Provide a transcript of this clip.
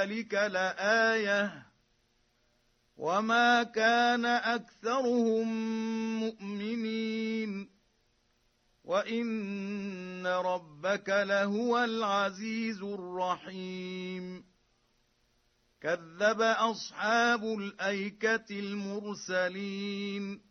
ذلك لآية وما كان أكثرهم مؤمنين وإن ربك لهو العزيز الرحيم كذب أصحاب الأيكة المرسلين